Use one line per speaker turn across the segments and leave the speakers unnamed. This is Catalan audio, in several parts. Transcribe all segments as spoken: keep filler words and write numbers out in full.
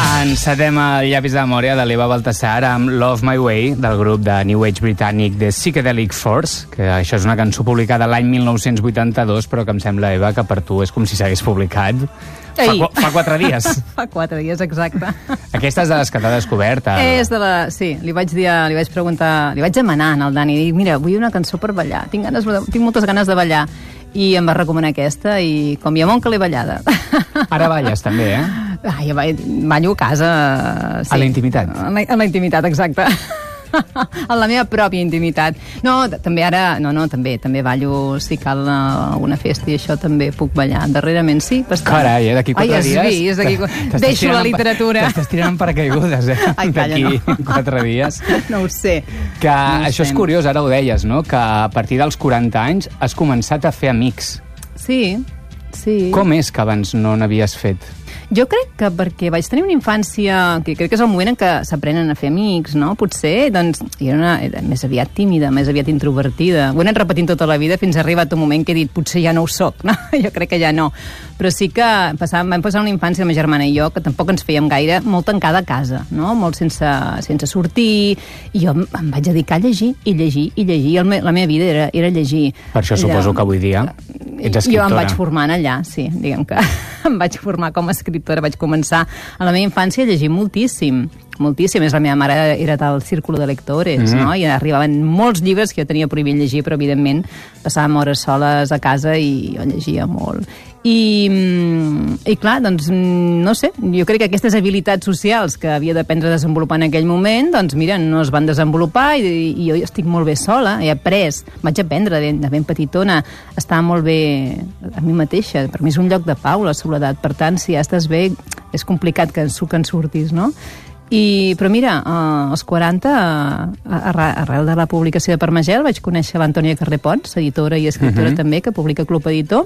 Encetem el llapis de memòria de l'Eva Baltasar amb Love My Way, del grup de New Age britànic The Psychedelic Force, que això és una cançó publicada l'any mil nou-cents vuitanta-dos, però que em sembla, Eva, que per tu és com si s'hagués publicat fa, qu fa quatre dies.
Fa quatre dies, exacte.
Aquesta és de les que t'ha descobert. El...
És de la... Sí, li vaig dir, li vaig preguntar, li vaig demanar al Dani, i dir, mira, vull una cançó per ballar, tinc, ganes, tinc moltes ganes de ballar. I em va recomanar aquesta, i com hi ha molt que l'he ballada.
Ara balles, també, eh?
Ai, ballo a casa... Sí.
A la intimitat.
A la, a la intimitat, exacte. A la meva pròpia intimitat. No, també ara... No, no, també també ballo, si cal alguna festa i això també puc ballar. Darrerament sí, bastant.
Carai, eh? D'aquí quatre
Ai,
dies...
Ai, has vist, deixo la literatura.
T'estàs tirant en paracaigudes, eh?
Ai, calla, no.
D'aquí quatre dies.
No ho sé.
Que
no
això és curiós, ara ho deies, no? Que a partir dels quaranta anys has començat a fer amics.
Sí, sí.
Com és que abans no n'havies fet?
Jo crec que perquè vaig tenir una infància que crec que és el moment en què s'aprenen a fer amics, no? Potser, doncs, jo era, una, era més aviat tímida, més aviat introvertida. Ho he anat repetint tota la vida fins a arribat un moment que he dit potser ja no ho soc, no? Jo crec que ja no. Però sí que passàvem, vam passar una infància, la meva germana i jo, que tampoc ens fèiem gaire, molt tancada a casa, no? Molt sense, sense sortir, i jo em vaig dedicar a llegir, i llegir, i llegir. El me, la meva vida era, era llegir.
Per això
era,
suposo que avui dia ets escriptora.
Jo em vaig formant allà, sí, diguem que em vaig formar com a escriptora, vaig començar a la meva infància a llegir moltíssim, moltíssim. És la meva mare era del círculo de lectores, mm-hmm. no? I arribaven molts llibres que jo tenia prohibit llegir, però evidentment passàvem hores soles a casa i jo llegia molt. I, i clar, doncs, no sé, jo crec que aquestes habilitats socials que havia d'aprendre a desenvolupar en aquell moment, doncs mira, no es van desenvolupar i, i jo estic molt bé sola, he après, vaig aprendre de, de ben petitona, estar molt bé a mi mateixa, per mi és un lloc de pau la soledat, per tant, si ja estàs bé, és complicat que, que en surtis, no? I, però mira, als quaranta, arrel de la publicació de Permagel, vaig conèixer l'Antònia Carré Pons, editora i escriptora uh-huh. també, que publica Club Editor,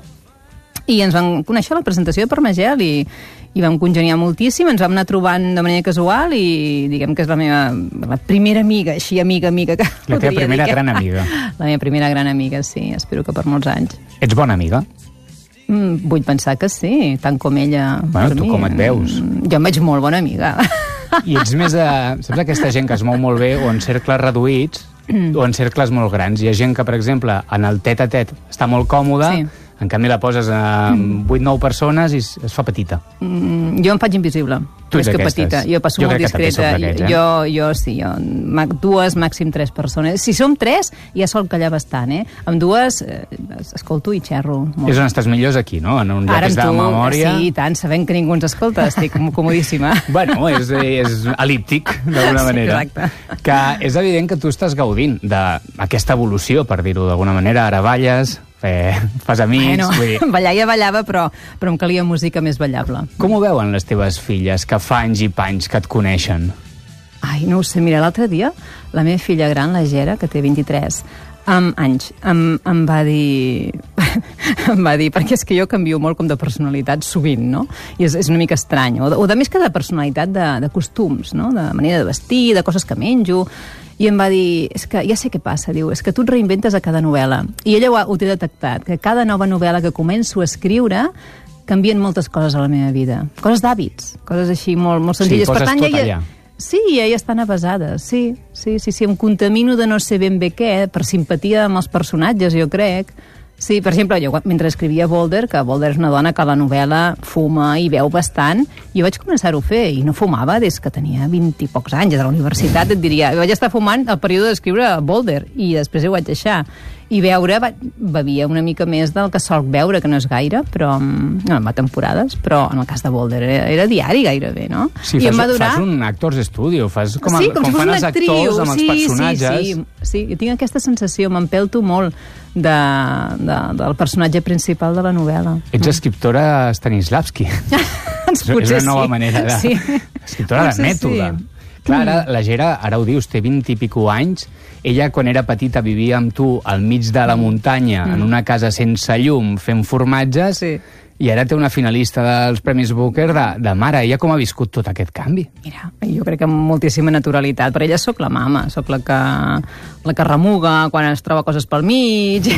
i ens vam conèixer a la presentació de Permagel i, i vam congeniar moltíssim, ens vam anar trobant de manera casual i diguem que és la meva la primera amiga, així amiga, amiga que
la teva primera
dir,
gran amiga.
La meva primera gran amiga, sí, espero que per molts anys.
Ets bona amiga?
Mm, vull pensar que sí, tant com ella.
Bueno, tu mi. Com et veus?
Jo em veig molt bona amiga.
I ets més a... Saps aquesta gent que es mou molt bé o en cercles reduïts o en cercles molt grans? Hi ha gent que, per exemple, en el tet-a-tet està molt còmoda, sí. En canvi la poses a vuit o nou persones i es fa petita.
Mm, jo em faig invisible.
Tu ets
que petita. Jo passo
jo
molt discreta.
Aquests, eh?
jo, jo sí, jo, dues, màxim tres persones. Si som tres, ja sol callar bastant, eh? Amb dues, eh, escolto i xerro molt.
És on estàs millors aquí, no? En un llapis de memòria.
Sí, tant, sabent que ningú ens escolta, estic comodíssima.
Bueno, és, és elíptic, d'alguna manera.
Sí, exacte.
Que és evident que tu estàs gaudint d'aquesta evolució, per dir-ho d'alguna manera. Ara balles, eh, fas amics...
Bueno,
vull dir...
ballar ja ballava, però, però em calia música més ballable.
Com ho veuen les teves filles, que fa anys i panys que et coneixen?
Ai, no ho sé, mira, l'altre dia la meva filla gran, la Gera, que té vint-i-tres um, anys, em, em va dir... em va dir, perquè és que jo canvio molt com de personalitat sovint, no? I és, és una mica estrany. O de, o de més que de personalitat, de, de costums, no? De manera de vestir, de coses que menjo... I em va dir, és que ja sé què passa, diu, és que tu et reinventes a cada novel·la. I ella ho, ho té detectat, que cada nova novel·la que començo a escriure canvien moltes coses a la meva vida. Coses d'hàbits, coses així molt, molt senzilles.
Sí, poses
per tant,
tot
ja,
allà.
Sí, ja hi estan avasades, sí, sí, sí, sí, em contamino de no sé ben bé què, per simpatia amb els personatges, jo crec. Sí, per exemple, jo mentre escrivia Boulder, que Boulder és una dona que a la novel·la fuma i beu bastant, jo vaig començar-ho a fer i no fumava des que tenia vint i pocs anys, a la universitat et diria, vaig estar fumant el període d'escriure Boulder i després ho vaig deixar. I beure, bevia una mica més del que solc beure, que no és gaire, però no, va temporades, però en el cas de Boulder era, era diari gairebé, no?
Sí,
I
fas,
em va durar...
fas un actors studio, fas com, a,
sí, com,
com
si
fan els
actriu.
actors amb
sí,
els personatges.
Sí, sí, sí, jo tinc aquesta sensació, m'empelto molt de, de, del personatge principal de la novel·la.
Ets escriptora Stanislavski.
Potser
és una nova
sí.
manera de...
Sí.
Escriptora de mètode. Sí. Clar, ara, la Gera, ara ho dius, té vint i pico anys. Ella, quan era petita, vivia amb tu al mig de la muntanya, mm. en una casa sense llum, fent formatges, sí. I ara té una finalista dels Premis Booker de, de mare. Ella com ha viscut tot aquest canvi?
Mira, jo crec que amb moltíssima naturalitat. Per ella sóc la mama, sóc la que, la que remuga quan es troba coses pel mig.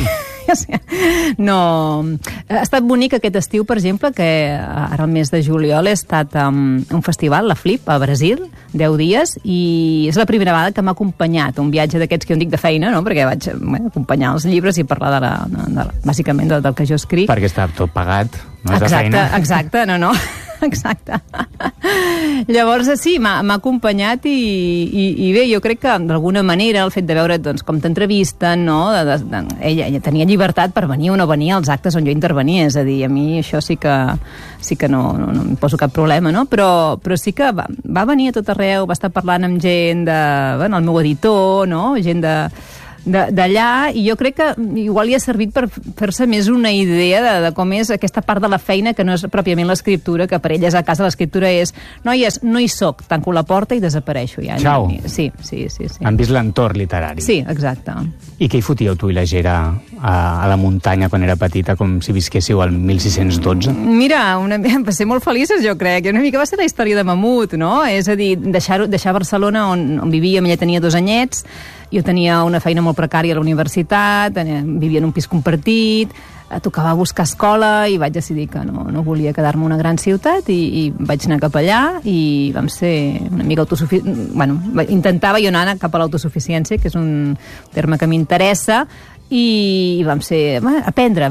no... Ha estat bonic aquest estiu, per exemple, que ara al mes de juliol he estat a un festival, la Flip, a Brasil, deu dies, i és la primera vegada que m'ha acompanyat un viatge d'aquests que jo en dic de feina, no? Perquè vaig bé, acompanyar els llibres i parlar de la, de la, bàsicament del, del que jo escric.
Perquè està tot pagat, no és
exacte,
de feina.
Exacte, no, no. Exacte. Llavors, sí, m'ha acompanyat i, i, i bé, jo crec que d'alguna manera el fet de veure doncs, com t'entrevisten, no? De, de, de, ella, ella tenia llibertat per venir o no venir als actes on jo intervenia, és a dir, a mi això sí que, sí que no, no, no em poso cap problema, no? Però, però sí que va, va venir a tot arreu, va estar parlant amb gent de, bueno, el meu editor, no? Gent de d'allà, i jo crec que igual li ha servit per fer-se més una idea de, de com és aquesta part de la feina que no és pròpiament l'escriptura, que per elles a casa l'escriptura és noies, no hi soc, tanco la porta i desapareixo ja.
Ciao.
Sí, sí, sí, sí.
Han vist l'entorn literari.
Sí, exacte.
I què hi fotíeu tu i la Gera a, a la muntanya quan era petita, com si visquéssiu al mil sis-cents dotze?
Mira, una, vam ser molt felices, jo crec. Una mica va ser la història de Mamut, no? És a dir, deixar, deixar Barcelona on, on vivíem, ella tenia dos anyets, jo tenia una feina molt precària a la universitat, vivia en un pis compartit, tocava buscar escola i vaig decidir que no, no volia quedar-me a una gran ciutat i, i vaig anar cap allà i vam ser una mica autosuficients. Bueno, intentava jo anar cap a l'autosuficiència, que és un terme que m'interessa, i vam ser, bueno, aprendre,